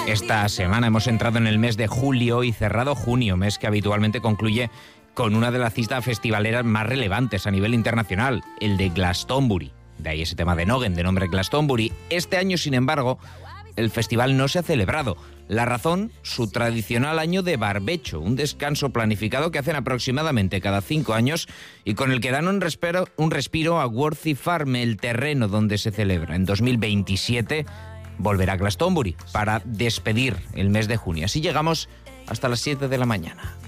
Esta semana hemos entrado en el mes de julio y cerrado junio, mes que habitualmente concluye con una de las citas festivaleras más relevantes a nivel internacional, el de Glastonbury. De ahí ese tema de Noggin, de nombre Glastonbury. Este año, sin embargo, el festival no se ha celebrado. La razón, su tradicional año de barbecho, un descanso planificado que hacen aproximadamente cada 5 años y con el que dan un respiro a Worthy Farm, el terreno donde se celebra. En 2027 volverá a Glastonbury para despedir el mes de junio. Así llegamos hasta las 7 de la mañana.